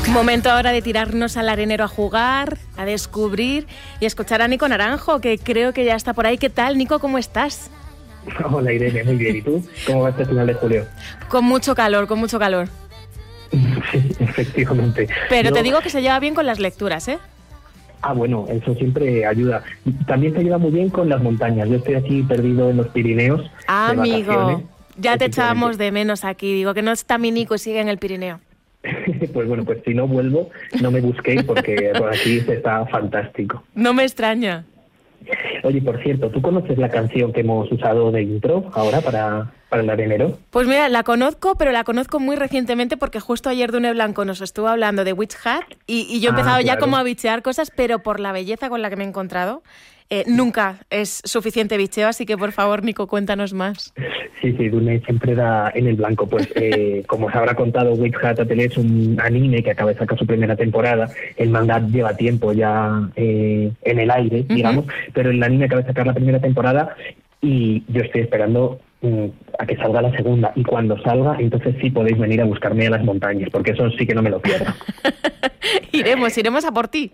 Momento ahora de tirarnos al arenero a jugar, a descubrir y escuchar a Nico Naranjo, que creo que ya está por ahí. ¿Qué tal, Nico? ¿Cómo estás? Hola, Irene, muy bien. ¿Y tú? ¿Cómo va este final de julio? Con mucho calor, con mucho calor. Sí, efectivamente. Pero te digo que se lleva bien con las lecturas, ¿eh? Ah, bueno, eso siempre ayuda. También te ayuda muy bien con las montañas. Yo estoy aquí perdido en los Pirineos. Amigo, ya te echábamos de menos aquí. Digo que no está mi Nico y sigue en el Pirineo. Pues bueno, pues si no vuelvo, no me busquéis porque por aquí está fantástico. No me extraña. Oye, por cierto, ¿tú conoces la canción que hemos usado de intro ahora para el arenero? Pues mira, la conozco, pero la conozco muy recientemente porque justo ayer Dune Blanco nos estuvo hablando de Witch Hat y yo he empezado ya como a bichear cosas, pero por la belleza con la que me he encontrado, nunca es suficiente bicheo, así que por favor, Nico, cuéntanos más. Sí, Dune siempre da en el blanco. Pues como os habrá contado, Witch Hat Atelier es un anime que acaba de sacar su primera temporada. El manga lleva tiempo ya en el aire, digamos, pero el anime acaba de sacar la primera temporada y yo estoy esperando a que salga la segunda. Y cuando salga, entonces sí podéis venir a buscarme a las montañas, porque eso sí que no me lo pierdo. Iremos a por ti.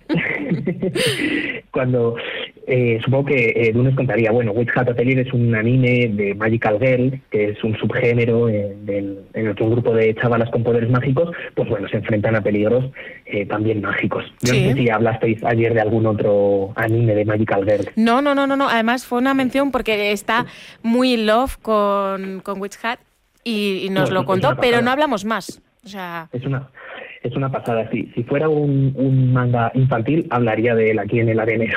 Cuando supongo que Dune os contaría, bueno, Witch Hat Atelier es un anime de Magical Girl, que es un subgénero en el que un grupo de chavalas con poderes mágicos, pues bueno, se enfrentan a peligros también mágicos. Yo no sé si hablasteis ayer de algún otro anime de Magical Girl. No. Además fue una mención porque está muy in love con Witch Hat y nos lo contó, pero no hablamos más. O sea... Es una pasada. Si fuera un manga infantil, hablaría de él aquí en el arenero.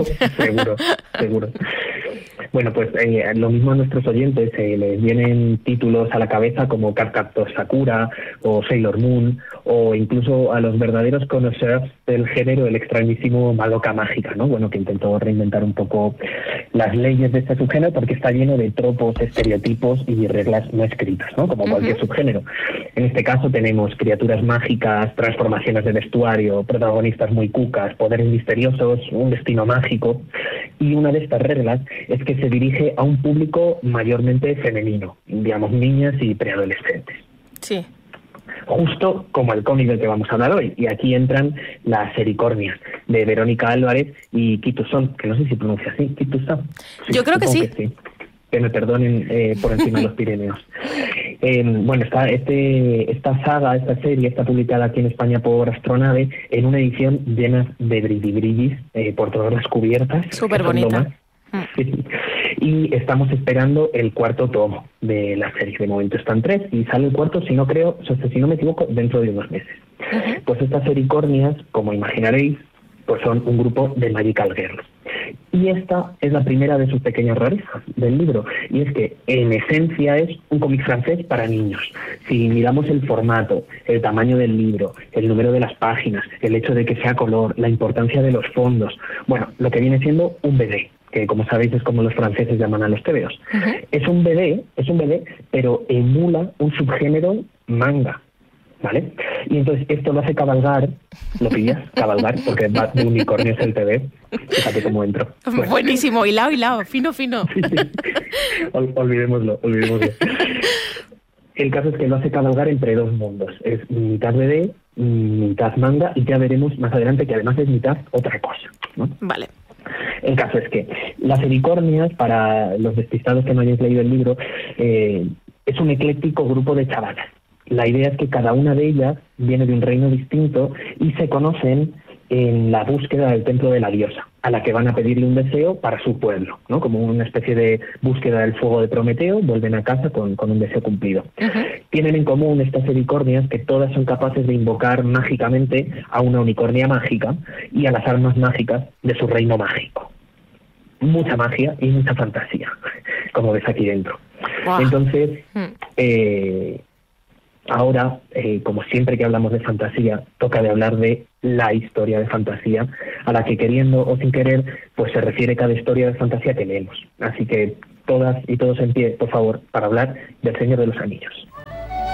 seguro. Bueno, pues lo mismo a nuestros oyentes les vienen títulos a la cabeza como Cardcaptor Sakura o Sailor Moon, o incluso a los verdaderos conocedores del género el extrañísimo Madoka Mágica, ¿no? Bueno, que intentó reinventar un poco las leyes de este subgénero porque está lleno de tropos, estereotipos y reglas no escritas, ¿no? Como cualquier subgénero. En este caso tenemos criaturas mágicas, transformaciones de vestuario, protagonistas muy cucas, poderes misteriosos, un destino mágico, y una de estas reglas es que se dirige a un público mayormente femenino, digamos niñas y preadolescentes. Sí. Justo como el cómic del que vamos a hablar hoy. Y aquí entran las Sericornias, de Verónica Álvarez y Kituzón, que no sé si pronuncia así, Kituzón. Sí, yo creo que sí. Que me perdonen por encima de los Pirineos. Bueno, esta saga, esta serie está publicada aquí en España por Astronave en una edición llena de brillis por todas las cubiertas. Súper bonita. Sí. Y estamos esperando el cuarto tomo de la serie. De momento están 3 y sale el cuarto, si no me equivoco, dentro de unos meses. Pues estas Sericornias, como imaginaréis, pues son un grupo de Magical Girls. Y esta es la primera de sus pequeñas rarezas del libro, y es que en esencia es un cómic francés para niños. Si miramos el formato, el tamaño del libro, el número de las páginas, el hecho de que sea color, la importancia de los fondos, bueno, lo que viene siendo un BD, que como sabéis es como los franceses llaman a los tebeos. Es un BD, pero emula un subgénero manga, ¿vale? Y entonces esto lo hace cabalgar, ¿lo pillas? Cabalgar, porque va de unicornios el TV. Fíjate cómo entro. Bueno. Buenísimo, hilado, fino. Sí. Olvidémoslo. El caso es que lo hace cabalgar entre dos mundos. Es mitad BD, mitad manga, y ya veremos más adelante que además es mitad otra cosa, ¿no? Vale. El caso es que las Sericornias, para los despistados que no hayáis leído el libro, es un ecléctico grupo de chavalas. La idea es que cada una de ellas viene de un reino distinto y se conocen en la búsqueda del templo de la diosa, a la que van a pedirle un deseo para su pueblo, ¿no? Como una especie de búsqueda del fuego de Prometeo, vuelven a casa con un deseo cumplido. Tienen en común estas Sericornias que todas son capaces de invocar mágicamente a una unicornia mágica y a las armas mágicas de su reino mágico. Mucha magia y mucha fantasía, como ves aquí dentro. Wow. Entonces, ahora, como siempre que hablamos de fantasía, toca de hablar de la historia de fantasía, a la que queriendo o sin querer, pues se refiere cada historia de fantasía que leemos. Así que todas y todos en pie, por favor, para hablar del Señor de los Anillos.